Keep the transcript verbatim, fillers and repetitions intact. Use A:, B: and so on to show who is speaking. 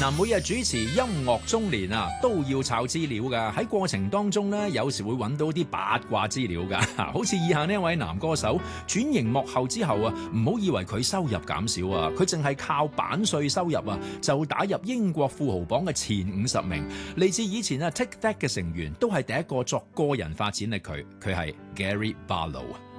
A: 嗱，每日主持音樂中年啊，都要抄資料㗎。喺過程當中咧，有時會揾到啲八卦資料㗎。好似以下呢一位男歌手轉型幕後之後啊，唔好以為佢收入減少啊，佢淨係靠版稅收入啊，就打入英國富豪榜嘅前五十名。嚟自以前啊 Take That 嘅成員，都係第一個作個人發展力佢，佢係 Gary Barlow 啊。